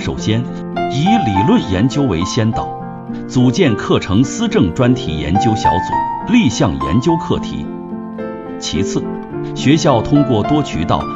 首先，以理论研究为先导，组建课程思政专题研究小组，立项研究课题。其次，学校通过多渠道